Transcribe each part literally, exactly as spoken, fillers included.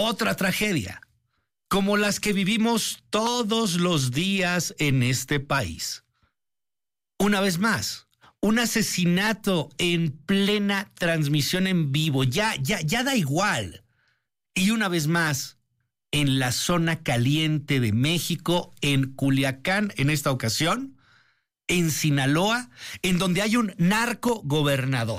otra tragedia, como las que vivimos todos los días en este país. Una vez más, un asesinato en plena transmisión en vivo, ya, ya, ya da igual. Y una vez más, en la zona caliente de México, en Culiacán, en esta ocasión, en Sinaloa, en donde hay un narcogobernador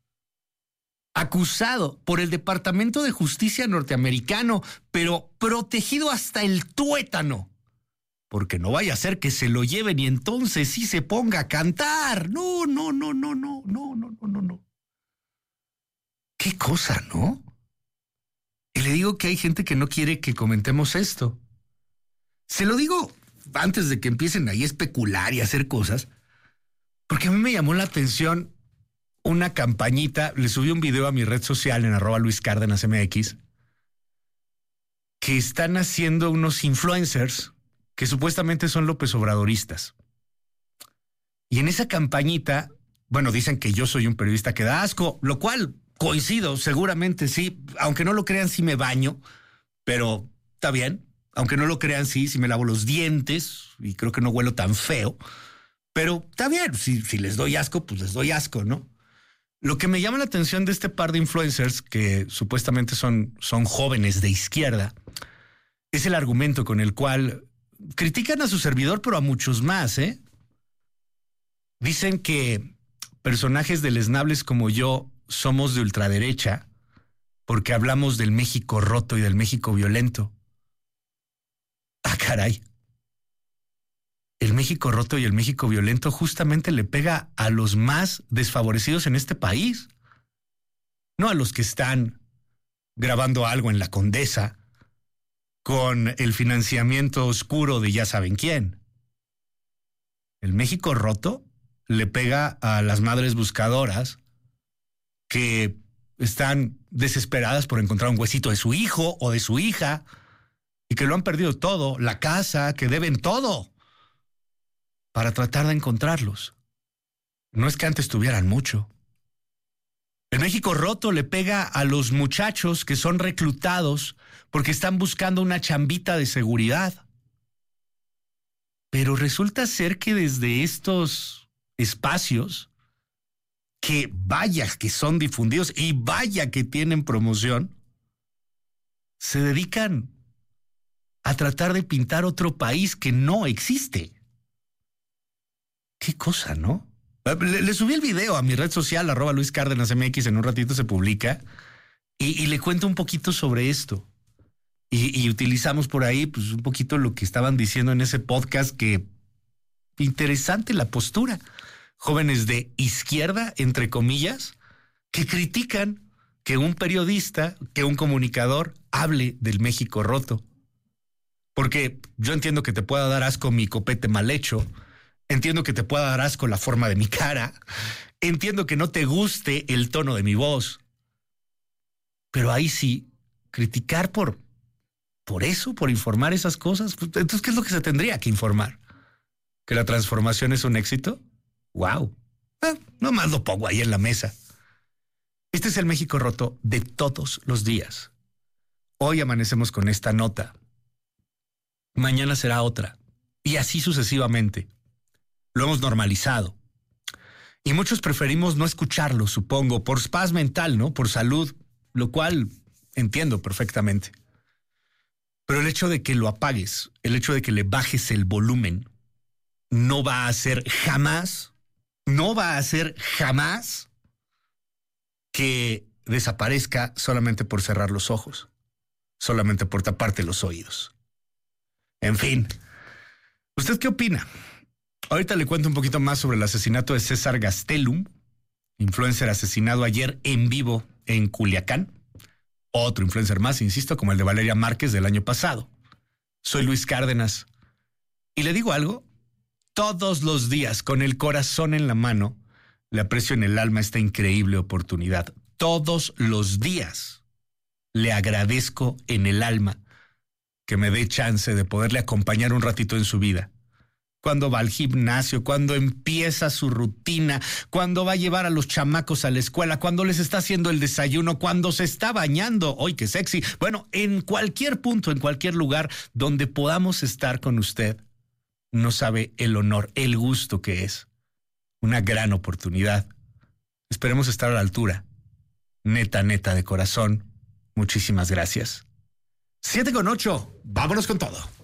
acusado por el Departamento de Justicia norteamericano, pero protegido hasta el tuétano, porque no vaya a ser que se lo lleven y entonces sí se ponga a cantar. No, no, no, no, no, no, no, no, no, no. Qué cosa, ¿no? Y le digo que hay gente que no quiere que comentemos esto. Se lo digo antes de que empiecen ahí a especular y a hacer cosas, porque a mí me llamó la atención una campañita. Le subí un video a mi red social en arroba Luis Cárdenas M X, que están haciendo unos influencers que supuestamente son López Obradoristas. Y en esa campañita, bueno, dicen que yo soy un periodista que da asco, lo cual coincido, seguramente sí. Aunque no lo crean, sí me baño, pero está bien. Aunque no lo crean, sí, sí me lavo los dientes y creo que no huelo tan feo. Pero está bien, si, si les doy asco, pues les doy asco, ¿no? Lo que me llama la atención de este par de influencers, que supuestamente son, son jóvenes de izquierda, es el argumento con el cual critican a su servidor, pero a muchos más, ¿eh? Dicen que personajes deleznables como yo somos de ultraderecha porque hablamos del México roto y del México violento. Ah, caray. El México roto y el México violento justamente le pega a los más desfavorecidos en este país. No a los que están grabando algo en La Condesa con el financiamiento oscuro de ya saben quién. El México roto le pega a las madres buscadoras que están desesperadas por encontrar un huesito de su hijo o de su hija y que lo han perdido todo, la casa, que deben todo para tratar de encontrarlos. No es que antes tuvieran mucho. El México roto le pega a los muchachos que son reclutados porque están buscando una chambita de seguridad. Pero resulta ser que desde estos espacios, que vaya que son difundidos y vaya que tienen promoción, se dedican a tratar de pintar otro país que no existe. Qué cosa, ¿no? Le, le subí el video a mi red social, arroba Luis Cárdenas M X, en un ratito se publica, y, y le cuento un poquito sobre esto. Y, y utilizamos por ahí pues un poquito lo que estaban diciendo en ese podcast, que interesante la postura. Jóvenes de izquierda, entre comillas, que critican que un periodista, que un comunicador hable del México roto. Porque yo entiendo que te pueda dar asco mi copete mal hecho, entiendo que te pueda dar asco la forma de mi cara, entiendo que no te guste el tono de mi voz, pero ahí sí, criticar por, por eso, por informar esas cosas, entonces, ¿qué es lo que se tendría que informar? ¿Que la transformación es un éxito? ¡Wow! Eh, nomás lo pongo ahí en la mesa. Este es el México roto de todos los días. Hoy amanecemos con esta nota. Mañana será otra. Y así sucesivamente. Lo hemos normalizado. Y muchos preferimos no escucharlo, supongo, por paz mental, ¿no? Por salud, lo cual entiendo perfectamente. Pero el hecho de que lo apagues, el hecho de que le bajes el volumen, no va a hacer jamás, no va a hacer jamás que desaparezca solamente por cerrar los ojos, solamente por taparte los oídos. En fin, ¿usted qué opina? Ahorita le cuento un poquito más sobre el asesinato de César Gastelum, influencer asesinado ayer en vivo en Culiacán. Otro influencer más, insisto, como el de Valeria Márquez del año pasado. Soy Luis Cárdenas. Y le digo algo, todos los días, con el corazón en la mano, le aprecio en el alma esta increíble oportunidad. Todos los días le agradezco en el alma que me dé chance de poderle acompañar un ratito en su vida, cuando va al gimnasio, cuando empieza su rutina, cuando va a llevar a los chamacos a la escuela, cuando les está haciendo el desayuno, cuando se está bañando. ¡Ay, qué sexy! Bueno, en cualquier punto, en cualquier lugar donde podamos estar con usted, no sabe el honor, el gusto que es. Una gran oportunidad. Esperemos estar a la altura. Neta, neta, de corazón, muchísimas gracias. Siete con ocho, vámonos con todo.